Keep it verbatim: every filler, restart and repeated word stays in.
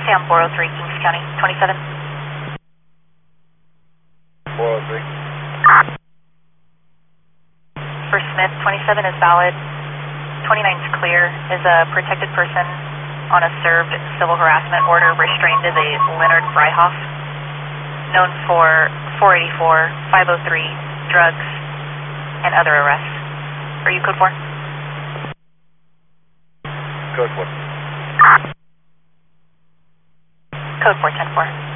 Okay, I'm four oh three, Kings County, twenty-seven. four oh three. For Smith, twenty-seven is valid. twenty-nine is clear. Is a protected person on a served civil harassment order restrained as a Leonard Freihoff, known for four eighty-four, five oh three, drugs, and other arrests. Are you code four? Code four. Code four ten four.